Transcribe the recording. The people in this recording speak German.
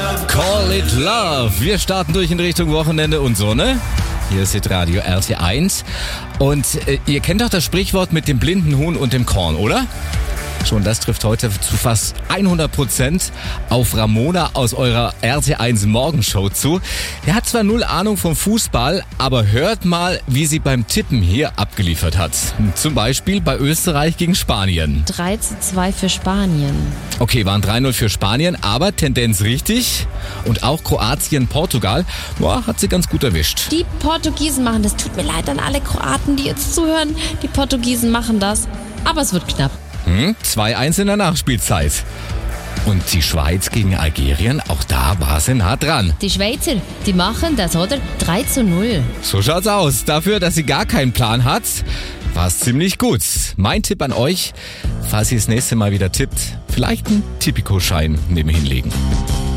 Call it love. Wir starten durch in Richtung Wochenende und so, ne? Hier ist Hitradio RT1. Und ihr kennt doch das Sprichwort mit dem blinden Huhn und dem Korn, oder? Schon das trifft heute zu fast 100% auf Ramona aus eurer RT1 Morgenshow zu. Er hat zwar null Ahnung vom Fußball, aber hört mal, wie sie beim Tippen hier abgeliefert hat. Zum Beispiel bei Österreich gegen Spanien. 3:2 für Spanien. Okay, waren 3-0 für Spanien, aber Tendenz richtig. Und auch Kroatien, Portugal, hat sie ganz gut erwischt. Die Portugiesen machen das. Tut mir leid an alle Kroaten, die jetzt zuhören. Die Portugiesen machen das. Aber es wird knapp. 2-1 in der Nachspielzeit. Und die Schweiz gegen Algerien, auch da war sie nah dran. Die Schweizer, die machen das, oder? 3:0. So schaut's aus. Dafür, dass sie gar keinen Plan hat, war es ziemlich gut. Mein Tipp an euch, falls ihr das nächste Mal wieder tippt, vielleicht einen Tipico-Schein nebenhin legen.